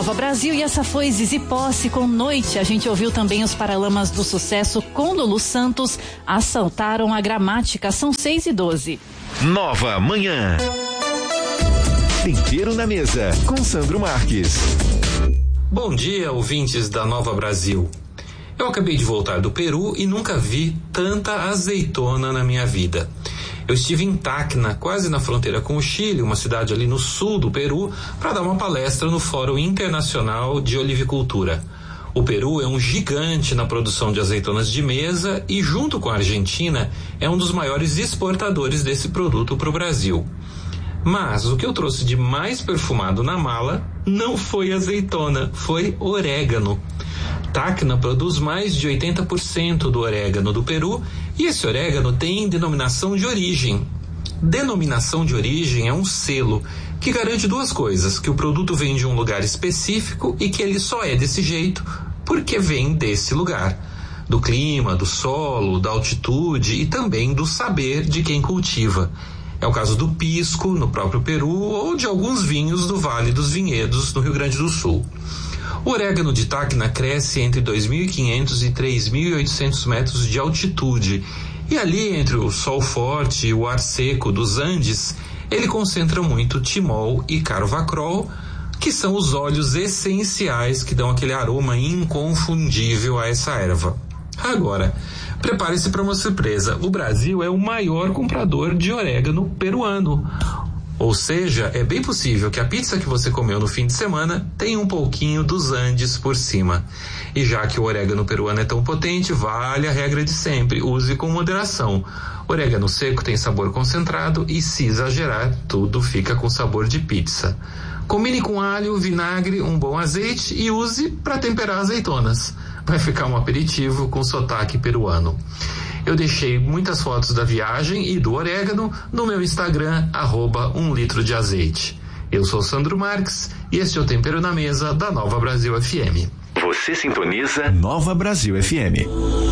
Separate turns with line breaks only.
Nova Brasil, e essa foi Zizi Posse com Noite. A gente ouviu também os Paralamas do Sucesso com Lulu Santos, Assaltaram a Gramática. São 6:12.
Nova Manhã. Tempero na Mesa, com Sandro Marques.
Bom dia, ouvintes da Nova Brasil. Eu acabei de voltar do Peru e nunca vi tanta azeitona na minha vida. Eu estive em Tacna, quase na fronteira com o Chile, uma cidade ali no sul do Peru, para dar uma palestra no Fórum Internacional de Olivicultura. O Peru é um gigante na produção de azeitonas de mesa e, junto com a Argentina, é um dos maiores exportadores desse produto para o Brasil. Mas o que eu trouxe de mais perfumado na mala não foi azeitona, foi orégano. Tacna produz mais de 80% do orégano do Peru e esse orégano tem denominação de origem. Denominação de origem é um selo que garante duas coisas: que o produto vem de um lugar específico e que ele só é desse jeito porque vem desse lugar. Do clima, do solo, da altitude e também do saber de quem cultiva. É o caso do pisco, no próprio Peru, ou de alguns vinhos do Vale dos Vinhedos, no Rio Grande do Sul. O orégano de Tacna cresce entre 2.500 e 3.800 metros de altitude. E ali, entre o sol forte e o ar seco dos Andes, ele concentra muito timol e carvacrol, que são os óleos essenciais que dão aquele aroma inconfundível a essa erva. Agora, prepare-se para uma surpresa. O Brasil é o maior comprador de orégano peruano. Ou seja, é bem possível que a pizza que você comeu no fim de semana tenha um pouquinho dos Andes por cima. E já que o orégano peruano é tão potente, vale a regra de sempre: use com moderação. Orégano seco tem sabor concentrado e, se exagerar, tudo fica com sabor de pizza. Combine com alho, vinagre, um bom azeite e use para temperar azeitonas. Vai ficar um aperitivo com sotaque peruano. Eu deixei muitas fotos da viagem e do orégano no meu Instagram, @1 litro de azeite. Eu sou Sandro Marques e este é o Tempero na Mesa da Nova Brasil FM.
Você sintoniza Nova Brasil FM.